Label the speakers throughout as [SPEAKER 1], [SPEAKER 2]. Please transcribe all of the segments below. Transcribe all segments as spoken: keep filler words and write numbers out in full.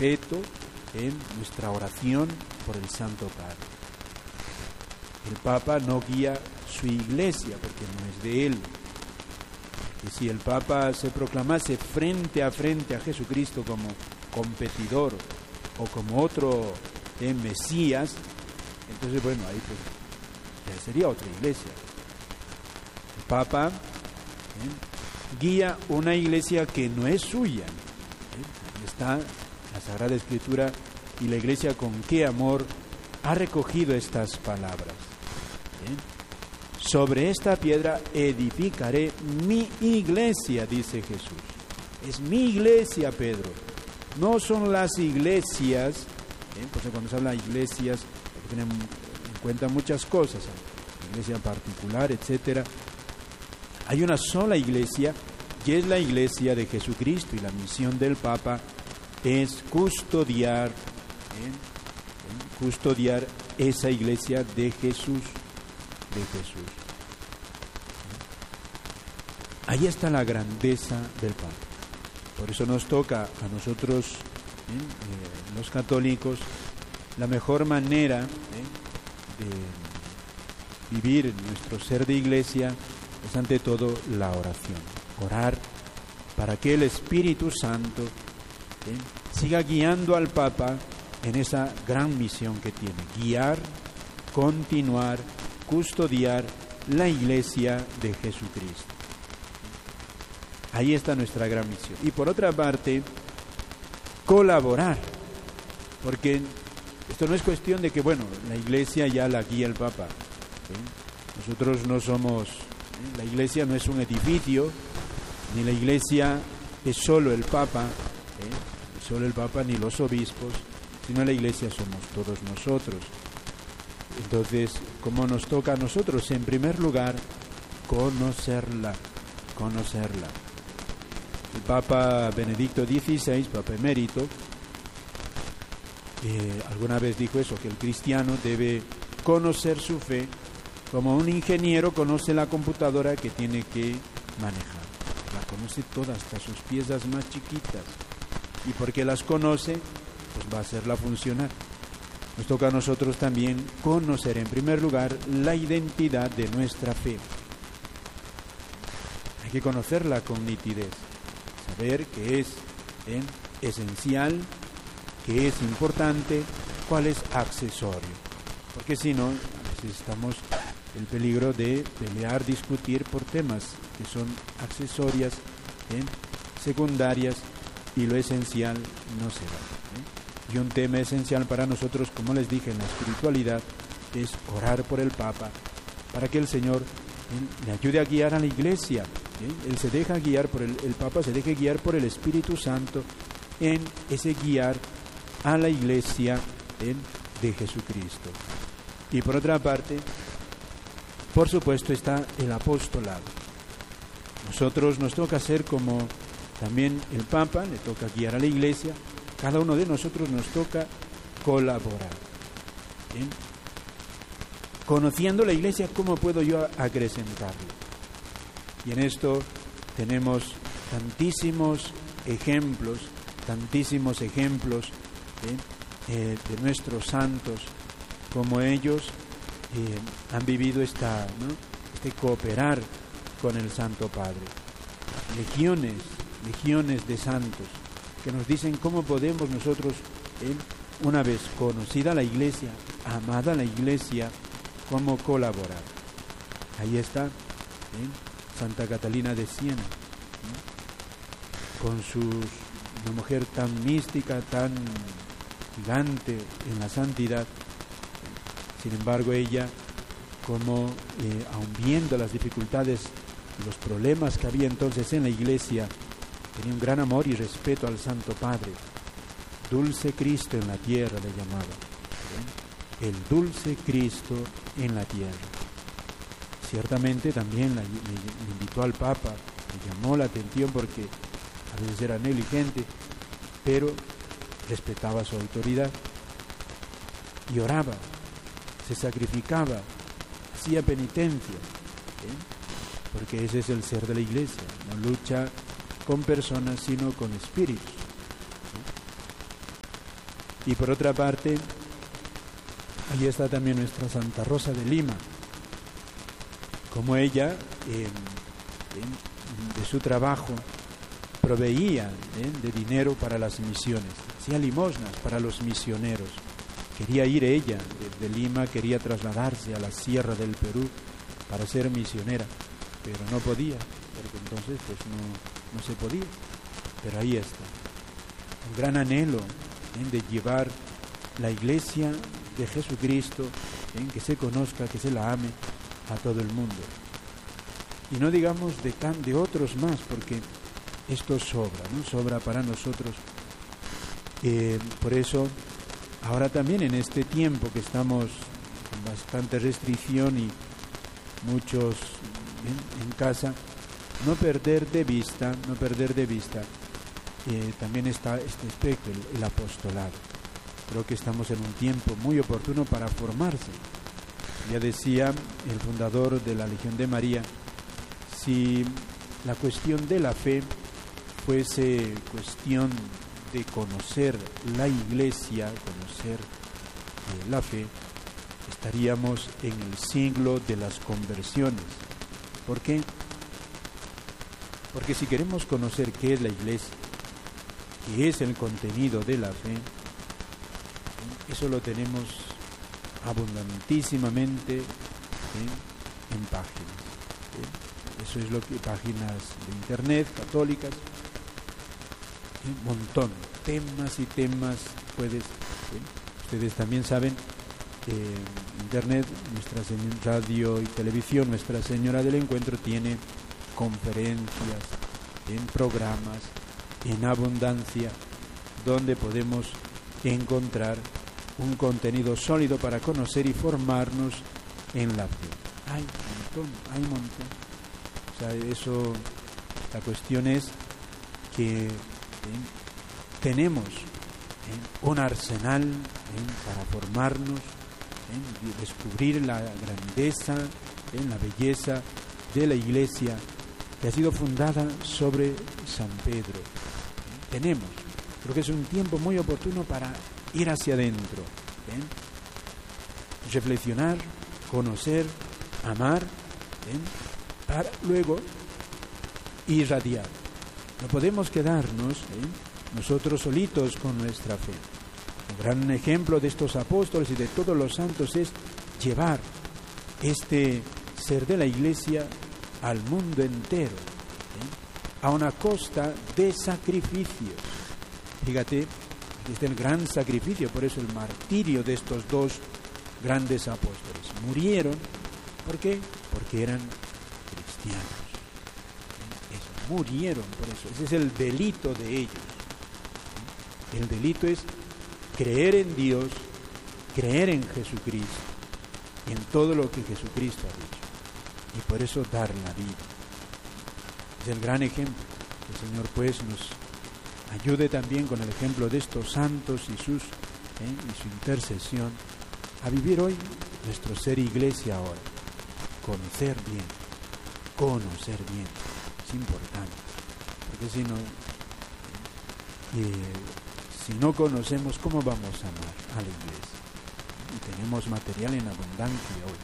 [SPEAKER 1] respeto en nuestra oración por el Santo Padre. El Papa no guía su iglesia porque no es de él. Y si el Papa se proclamase frente a frente a Jesucristo como competidor o como otro eh, Mesías, entonces bueno, ahí pues ya sería otra iglesia. El Papa eh, guía una iglesia que no es suya. Eh, ahí está la Sagrada Escritura y la iglesia con qué amor ha recogido estas palabras. ¿Eh? Sobre esta piedra edificaré mi iglesia, dice Jesús. Es mi iglesia, Pedro. No son las iglesias, ¿eh? Porque cuando se habla de iglesias, hay que tener en cuenta muchas cosas, ¿eh? Iglesia particular, etcétera. Hay una sola iglesia, y es la iglesia de Jesucristo, y la misión del Papa es custodiar, ¿eh? custodiar esa iglesia de Jesús. de Jesús. Ahí está la grandeza del Papa. Por eso nos toca a nosotros, ¿eh? Eh, los católicos, la mejor manera ¿eh? de vivir nuestro ser de iglesia es ante todo la oración. Orar para que el Espíritu Santo ¿eh? siga guiando al Papa en esa gran misión que tiene: guiar, continuar, custodiar la iglesia de Jesucristo. Ahí está nuestra gran misión. Y por otra parte, colaborar, porque esto no es cuestión de que, bueno, la iglesia ya la guía el Papa. ¿Sí? Nosotros no somos, ¿eh? la iglesia no es un edificio, ni la iglesia es solo el Papa, ¿eh? solo el Papa ni los obispos, sino la iglesia somos todos nosotros. Entonces, ¿cómo nos toca a nosotros? En primer lugar, conocerla, conocerla. El Papa Benedicto dieciséis, Papa emérito, eh, alguna vez dijo eso, que el cristiano debe conocer su fe como un ingeniero conoce la computadora que tiene que manejar. La conoce toda, hasta sus piezas más chiquitas. Y porque las conoce, pues va a hacerla funcionar. Nos toca a nosotros también conocer, en primer lugar, la identidad de nuestra fe. Hay que conocerla con nitidez, saber qué es ¿eh? esencial, qué es importante, cuál es accesorio. Porque si no, a veces estamos en el peligro de pelear, discutir por temas que son accesorias, ¿eh? secundarias, y lo esencial no se da. ¿eh? Y un tema esencial para nosotros, como les dije, en la espiritualidad, es orar por el Papa, para que el Señor ¿eh? le ayude a guiar a la Iglesia. ¿eh? Él se deja guiar por el, el Papa, se deja guiar por el Espíritu Santo en ese guiar a la Iglesia ¿eh? de Jesucristo. Y por otra parte, por supuesto, está el apostolado. Nosotros nos toca ser como también el Papa, le toca guiar a la Iglesia. Cada uno de nosotros nos toca colaborar. ¿Bien? Conociendo la Iglesia, ¿cómo puedo yo acrecentarla? Y en esto tenemos tantísimos ejemplos, tantísimos ejemplos ¿eh? Eh, de nuestros santos, como ellos eh, han vivido esta, ¿no? este cooperar con el Santo Padre. Legiones, legiones de santos que nos dicen cómo podemos nosotros, ¿eh? una vez conocida la Iglesia, amada la Iglesia, cómo colaborar. Ahí está ¿eh? Santa Catalina de Siena, ¿eh? con su, una mujer tan mística, tan gigante en la santidad. Sin embargo, ella, como eh, aun viendo las dificultades y los problemas que había entonces en la Iglesia, tenía un gran amor y respeto al Santo Padre. Dulce Cristo en la tierra le llamaba. ¿eh? El dulce Cristo en la tierra. Ciertamente también la, le, le invitó al Papa, le llamó la atención porque a veces era negligente, pero respetaba su autoridad y oraba, se sacrificaba, hacía penitencia, ¿eh? porque ese es el ser de la Iglesia, no lucha con personas sino con espíritus. Y por otra parte, ahí está también nuestra Santa Rosa de Lima, como ella, eh, eh, de su trabajo, proveía eh, de dinero para las misiones, hacía limosnas para los misioneros. Quería ir ella desde Lima, quería trasladarse a la sierra del Perú para ser misionera, pero no podía, porque entonces pues no, no se podía. Pero ahí está, un gran anhelo ¿eh? de llevar la iglesia de Jesucristo, ¿eh? que se conozca, que se la ame a todo el mundo. Y no digamos de, tan, de otros más, porque esto sobra, ¿no? Sobra para nosotros. Eh, por eso, ahora también en este tiempo que estamos con bastante restricción y muchos en, en casa, no perder de vista, no perder de vista, eh, también está este aspecto, el, el apostolado. Creo que estamos en un tiempo muy oportuno para formarse. Ya decía el fundador de la Legión de María, si la cuestión de la fe fuese cuestión de conocer la Iglesia, conocer eh, la fe, estaríamos en el siglo de las conversiones. ¿Por qué? Porque si queremos conocer qué es la Iglesia, qué es el contenido de la fe, eso lo tenemos abundantísimamente ¿eh? en páginas. ¿eh? Eso es lo que páginas de internet, católicas, un montón, temas y temas puedes, ¿eh? ustedes también saben, eh, internet, nuestra radio y televisión, Nuestra Señora del Encuentro tiene conferencias, en programas, en abundancia, donde podemos encontrar un contenido sólido para conocer y formarnos en la fe. Hay un montón, hay un montón. O sea, eso, la cuestión es que ¿eh? tenemos ¿eh? un arsenal ¿eh? para formarnos, ¿eh? y descubrir la grandeza, ¿eh? la belleza de la Iglesia que ha sido fundada sobre San Pedro. ¿eh? Tenemos, creo que es un tiempo muy oportuno para ir hacia adentro, ¿eh? reflexionar, conocer, amar, ¿eh? para luego irradiar. No podemos quedarnos ¿eh? nosotros solitos con nuestra fe. Un gran ejemplo de estos apóstoles y de todos los santos es llevar este ser de la Iglesia al mundo entero, ¿eh? a una costa de sacrificios. Fíjate, este es el gran sacrificio, por eso el martirio de estos dos grandes apóstoles. Murieron, ¿por qué? Porque eran cristianos. Eso, murieron por eso. Ese es el delito de ellos. El delito es creer en Dios, creer en Jesucristo, y en todo lo que Jesucristo ha dicho. Y por eso dar la vida. Es el gran ejemplo. El Señor pues nos ayude también con el ejemplo de estos santos y, sus, ¿eh? y su intercesión a vivir hoy nuestro ser iglesia ahora. Conocer bien, conocer bien, es importante, porque si no, eh, si no conocemos, ¿cómo vamos a amar a la iglesia? Y tenemos material en abundancia hoy.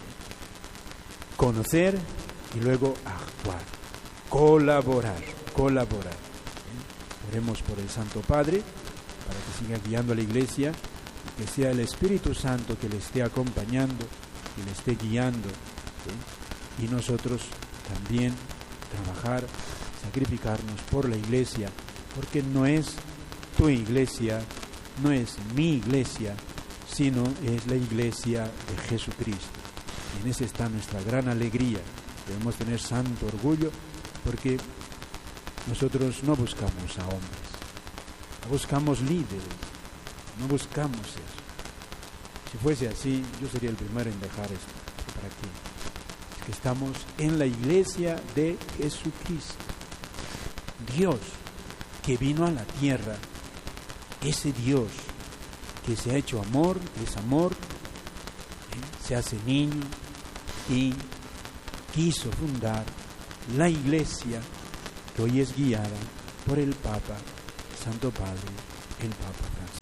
[SPEAKER 1] Conocer y luego actuar, colaborar, colaborar. Oremos por el Santo Padre, para que siga guiando a la Iglesia, que sea el Espíritu Santo que le esté acompañando, que le esté guiando, ¿sí? Y nosotros también trabajar, sacrificarnos por la Iglesia, porque no es tu Iglesia, no es mi Iglesia, sino es la Iglesia de Jesucristo. Y en esa está nuestra gran alegría. Debemos tener santo orgullo, porque nosotros no buscamos a hombres, no buscamos líderes, no buscamos eso. Si fuese así, yo sería el primero en dejar esto. ¿Para qué? Es que estamos en la Iglesia de Jesucristo. Dios que vino a la tierra, ese Dios que se ha hecho amor, es amor, ¿eh? se hace niño y quiso fundar la Iglesia que hoy es guiada por el Papa, Santo Padre, el Papa Francisco.